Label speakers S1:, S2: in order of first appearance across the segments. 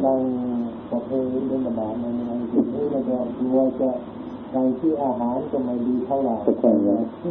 S1: ดังประเพณีธรรมดาในจุดนี้เราจะกลัวจะบางที่อาหารจะไม่ดีเท่าไหร่
S2: ใช่ไหม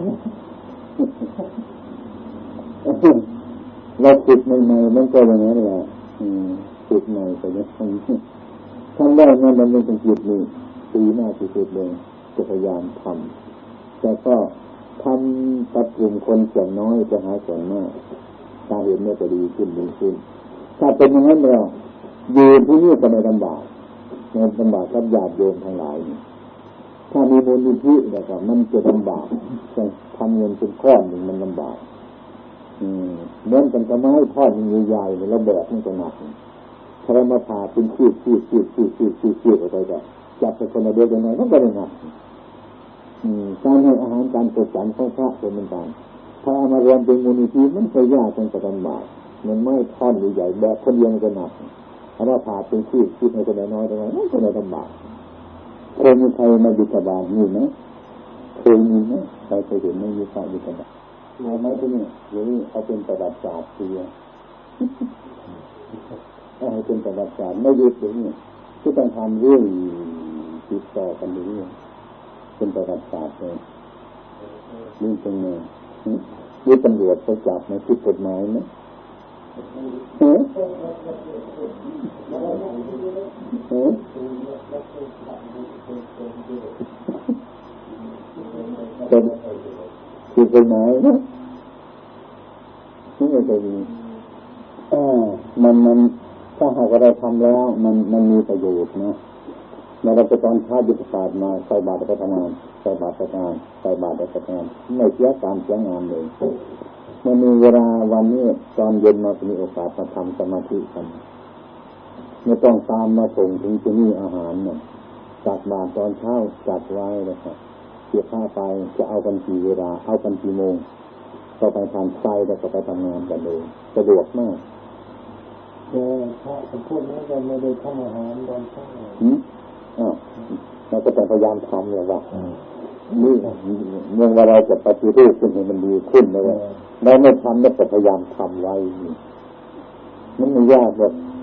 S2: เราฝึกใหม่ๆมันก็อย่างนั้นแหละฝึกใหม่แต่ยังทำได้เมื่อมันเป็นจิตนี่ตีหน้าที่สุดเลยจะพยายามทำแต่ก็ทำกับกลุ่มคนส่วนน้อยจะหาส่วนมากตาเห็นเนี่ยจะดีขึ้นถ้าเป็นอย่างนั้นแล้วอยู่ที่นี่ก็ไม่ลำบากกับญาติโยมทั้งหลายถ้ามีมูลนิธิแล้วก็มันจะลำบากทำเงินเป็นก้อนหนึ่งมันลำบากเหมือนกันกับไม้ทอดมันใหญ่ๆแล้วแบกมันจะหนักถ้าเรามาผ่าเป็นขีดออกไปก็จับไปคนละเดียวกันหน่อยมันก็ไม่หนักการให้อาหารการประจันของพระเป็นเหมือนกันถ้าเอามารวมเป็นมูลนิธิมันก็ยากจนจะลำบากมันไม่ท่อนใหญ่ๆแบบคนเดียวก็หนักถ้าเราผ่าเป็นขีดให้คนละน้อยๆมันก็ไม่ลำบากเคยมีใครมาบิณฑบาตนี่ไหมเคยมีไหมใครเคยเห็นไม่มีใครบิณฑบาตรู้ไหมที่นี่หรือเอาเป็นประวัติศาสตร์เสียเอาเป็นประวัติศาสตร์ไม่ยึดหรือนี่ที่ต้องทำเรื่องติดต่อกันเรื่อยเป็นประวัติศาสตร์เลยเรื่องตรงนี้ยึดตำรวจไปจับในผิดกฎหมายไหมเป็นผิดกฎหมายนะนี่ก็จะมีมันถ้าหากว่าเราทำแล้วมันมีประโยชน์นะเราไปตอนข้ายุทธศาสตร์มาใส่บาตรไปทำงานใส่บาตรไปทำงานใส่บาตรไปทำงานไม่เสียการเสียงานเลยมันมีเวลาวันนี้ตอนเย็นมามีโอกาสมาทำสมาธิกันไม่ต้องตามมาส่งถึงที่นี่อาหารเนี่ยจัดบาตรตอนเช้าจัดไว้เลยครับเสียค่าไปจะเอากันกี่เวลาเอากันกี่โมงก็ไปทำไส้แล้วก็ไปทำงานกันเลยสะดวกมาก
S1: พระพวกนี้ก็ไม่ได้ทำอาหารตอนเช้า
S2: เราก็ต้องพยายามทำเลยว่านี่เมื่อเราจะปฏิรูปขึ้นให้มันดีขึ้นเลยเราไม่ทำเราก็พยายามทำไว้มันไม่ยากแบบ